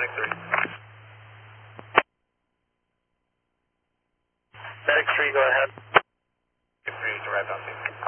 Medic 3, go ahead. 3 to right bound 2.